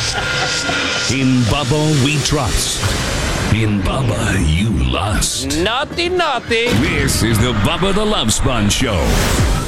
In Bubba we trust. In Bubba you lust. Naughty, naughty. This is the Bubba the Love Sponge Show.